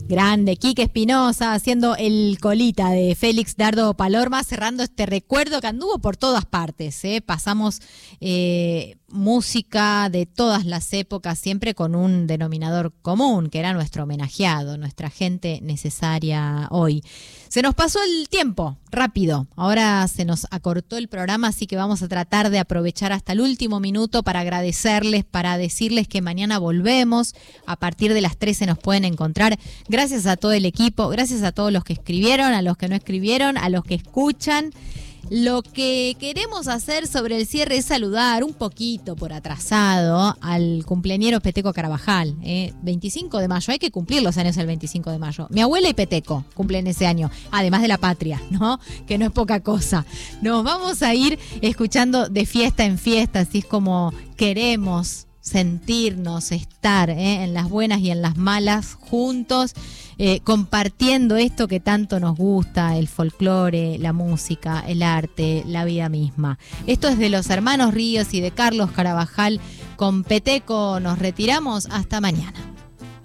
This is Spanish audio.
Grande, Quique Espinosa haciendo el colita de Félix Dardo Palorma, cerrando este recuerdo que anduvo por todas partes, ¿eh? Pasamos música de todas las épocas, siempre con un denominador común, que era nuestro homenajeado, nuestra gente necesaria hoy. Se nos pasó el tiempo, rápido, ahora se nos acortó el programa, así que vamos a tratar de aprovechar hasta el último minuto para agradecerles, para decirles que mañana volvemos, a partir de las 13 nos pueden encontrar. Gracias a todo el equipo, gracias a todos los que escribieron, a los que no escribieron, a los que escuchan. Lo que queremos hacer sobre el cierre es saludar un poquito por atrasado al cumpleañero Peteco Carabajal. 25 de mayo, hay que cumplir los años el 25 de mayo. Mi abuela y Peteco cumplen ese año, además de la patria, ¿no? Que no es poca cosa. Nos vamos a ir escuchando de fiesta en fiesta, así es como queremos sentirnos, estar en las buenas y en las malas juntos, compartiendo esto que tanto nos gusta, el folclore, la música, el arte, la vida misma. Esto es de los hermanos Ríos y de Carlos Carabajal. Con Peteco nos retiramos, hasta mañana.